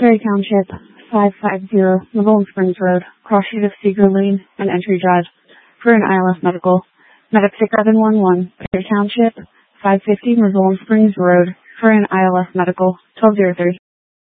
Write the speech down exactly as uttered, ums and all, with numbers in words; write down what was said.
Perry Township, five fifty, Lavolin Springs Road, cross street of Seeger Lane and Entry Drive, for an I L F medical. Medic seven one one, Perry Township, five fifty, Lavolin Springs Road, for an I L F medical, twelve oh three.